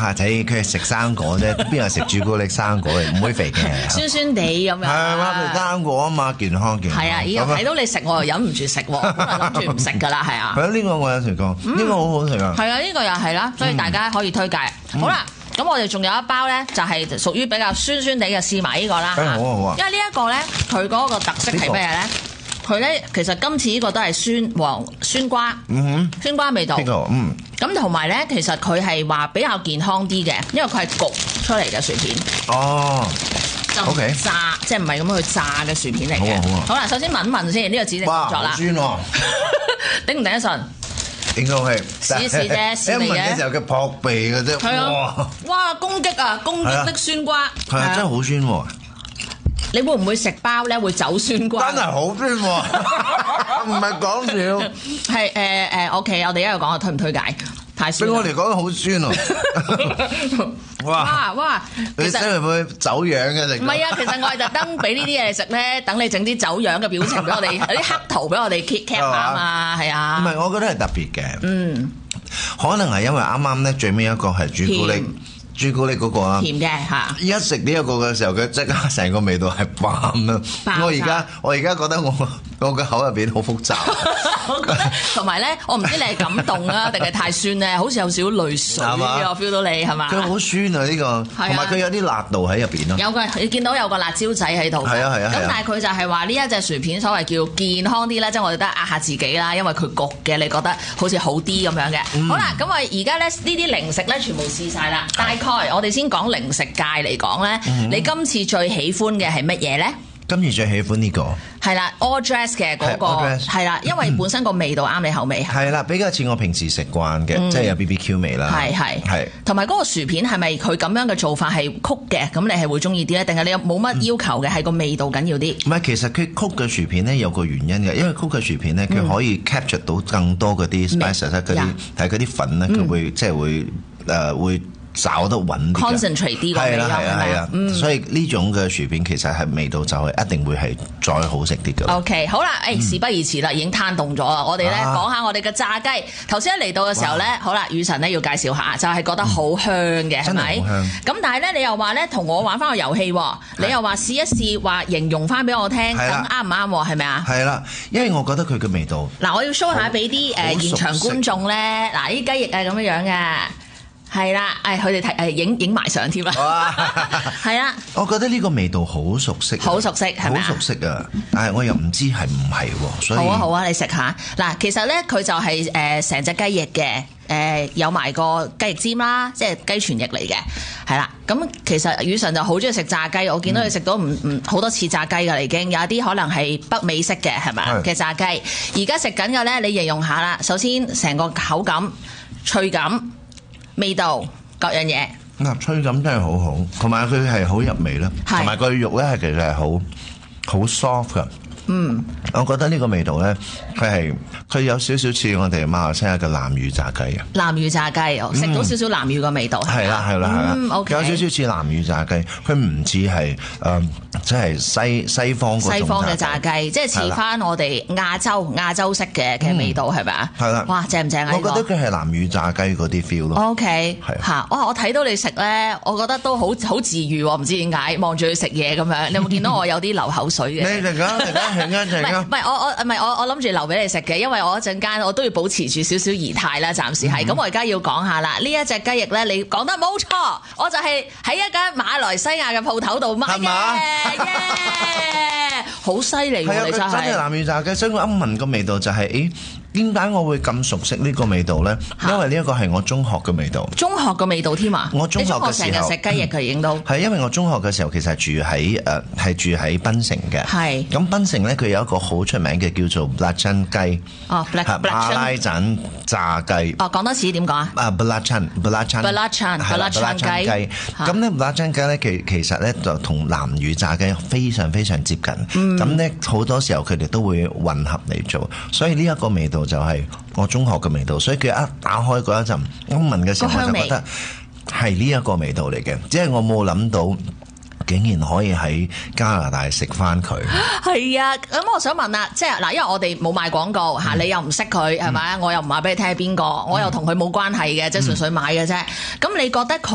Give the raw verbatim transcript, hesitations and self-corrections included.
嚇仔，佢係食生果啫，邊有食朱古力生果嘅？唔會肥嘅。 酸酸地咁樣。 係嘛，佢生果啊嘛，健康健康。 係啊，而家睇到你食，我又忍唔住食喎，諗住唔食㗎啦，係啊。 係啊，呢個我有食過，呢個好好食啊。 係啊，呢個又係啦，所以大家可以推介。好啦。咁我哋仲有一包咧，就係屬於比較酸酸地嘅，試埋呢個啦。 誒好啊好啊！ 因為呢一個咧，佢嗰個特色係咩咧？佢咧其實今次呢個都係酸黃酸瓜，嗯哼，酸瓜味道。呢個嗯。咁同埋咧，其實佢係話比較健康啲嘅，因為佢係焗出嚟嘅薯片。 哦。 就 OK。 炸，即係唔係咁去炸嘅薯片嚟嘅。 好啊好啊。 好啦，首先聞一聞先，呢個指定動作啦。 哇！好酸喎。 頂唔頂得順？ 應該係試一試啫，試嚟嘅。 一聞嘅時候佢撲鼻嘅啫。 係啊！哇！攻擊啊！攻擊的酸瓜。 係啊！真係好酸喎。 你會唔會食包咧？會走酸瓜？ 真係好酸喎！唔係講笑。 係誒誒，OK，我哋一路講，推唔推介？太酸。 對我嚟講好酸喎。 哇哇！ 你真係會走樣嘅食？ 唔係啊，其實我係特登俾呢啲嘢食咧，等你整啲走樣嘅表情俾我哋，有啲黑圖俾我哋 keep cap 下啊嘛，係啊。 唔係，我覺得係特別嘅。 嗯。 可能係因為啱啱咧最尾一個係朱古力。朱古力嗰個啊， 甜嘅嚇， 一食呢一個嘅時候，佢即刻成個味道係爆啦！我而家我而家覺得我我個口入邊好複雜。 我覺得同埋咧，我唔知你係感動啊，定係太酸咧，好似有少少淚水我 feel 到你係嘛？ 佢好酸啊呢個，同埋佢有啲辣度喺入邊咯。 有個你見到有個辣椒仔喺度。 係啊係啊。 咁但係佢就係話呢一隻薯片所謂叫健康啲啦，即係我哋得壓下自己啦，因為佢焗嘅，你覺得好似好啲咁樣嘅。好啦，咁我而家咧呢啲零食咧全部試晒啦，大概我哋先講零食界嚟講咧，你今次最喜歡嘅係乜嘢咧？ 今次最喜歡呢個係啦 ，all dress 嘅嗰個係啦，因為本身個味道啱你口味。 係啦，比較似我平時食慣嘅，即係有 B B Q 味啦。 係係係， 同埋嗰個薯片係咪佢咁樣嘅做法係曲嘅？咁你係會中意啲咧？定係你有冇乜要求嘅？係個味道緊要啲？ 唔係，其實佢曲嘅薯片咧有個原因嘅，因為曲嘅薯片咧佢可以 capture 到更多嗰啲 spices 嗰啲，係嗰啲粉咧佢會即係會誒會。找得穩啲 concentrate 啲個味道係咪啊？ 所以呢種嘅薯片其實係味道就係一定會係再好食啲嘅。 OK， 好啦，誒事不宜遲啦，已經攤凍咗啦。我哋咧講下我哋嘅炸雞。頭先一嚟到嘅時候咧，好啦，雨晨咧要介紹下，就係覺得好香嘅，係咪？咁但係咧，你又話咧同我玩翻個遊戲，你又話試一試話形容翻俾我聽，咁啱唔啱？係咪啊？ 係啦，因為我覺得佢嘅味道。 嗱，我要 show 下俾啲誒現場觀眾咧，嗱，呢啲雞翼係咁樣樣嘅。係啦，誒佢哋睇誒影影埋相添啦，係啦。我覺得呢個味道好熟悉， 好熟悉係咪啊？ 好熟悉啊！但係我又唔知係唔係喎，所以好啊好啊，你食下嗱。其實咧佢就係誒成隻雞翼嘅，誒、呃、有埋個雞翼尖啦，即係雞全翼嚟嘅，係啦。咁其實雨晨就好中意食炸雞，我見到佢食到唔唔好多次炸雞㗎啦，已經有一啲可能係北美式嘅係咪嘅炸雞。而家食緊嘅咧，你形容下啦。首先成個口感、脆感。味道各樣嘢， 嗱脆感真係好好，同埋佢係好入味啦，同埋個肉咧係其實係好好 soft 㗎。嗯，我覺得呢個味道咧，佢係佢有少少似我哋馬來西亞嘅南乳炸雞啊。 南乳炸雞，食到少少南乳嘅味道。 係啦係啦係啦，有少少似南乳炸雞，佢唔似係誒，即係西西方嗰種西方嘅炸雞，即係似翻我哋亞洲亞洲式嘅嘅味道係咪啊？ 係啦， 哇正唔正啊？ 我覺得佢係南乳炸雞嗰啲 feel 咯。 OK，嚇，哇！我睇到你食咧，我覺得都好好治愈喎，唔知點解望住佢食嘢咁樣。你有冇見到我有啲流口水嘅？ 你嚟緊嚟緊。唔係唔係，我我唔係我我諗住留俾你食嘅，因為我一陣間我都要保持住少少儀態啦，暫時係。咁、嗯、我而家要講下啦，呢一隻雞翼咧，你講得冇錯，我就係喺一間馬來西亞嘅鋪頭度買嘅，好犀利喎！你真係真係南乳炸雞，所以我一聞個味道就係、是，誒點解我會咁熟悉呢個味道咧？因為呢一個係我中學嘅味道， 中學嘅味道添啊！ 我中學嘅時候成日食雞翼佢已經都係因為我中學嘅時候其實住喺誒係住喺檳城嘅，係咁檳城咧佢有一個好出名嘅叫做 belacan 雞， 哦 belacan 馬拉盞炸雞， 哦講多次點講啊？ 啊 belacan belacan belacan belacan 雞， 咁咧 belacan 雞咧其其實咧就同南乳炸雞非常非常接近，咁咧好多時候佢哋都會混合嚟做，所以呢一個味道就係我中學嘅味道，所以佢一打開嗰一陣，我聞嘅時候我就覺得係呢一個味道嚟嘅，即係我冇諗到竟然可以喺加拿大食翻佢。 係啊，咁我想問啦，即係嗱，因為我哋冇賣廣告嚇，你又唔識佢係咪？我又唔話俾你聽係邊個，我又同佢冇關係嘅，即係純粹買嘅啫。咁你覺得佢